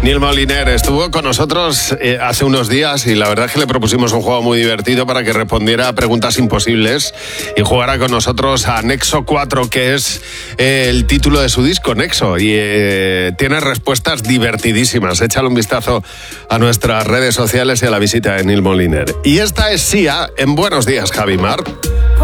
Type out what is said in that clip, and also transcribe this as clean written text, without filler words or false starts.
Neil Moliner estuvo con nosotros hace unos días y la verdad es que le propusimos un juego muy divertido para que respondiera a preguntas imposibles y jugara con nosotros a Nexo 4, que es el título de su disco, Nexo, y tiene respuestas divertidísimas. Échale un vistazo a nuestras redes sociales y a la visita de Neil Moliner. Y esta es Sia en Buenos Días, Javi Mar.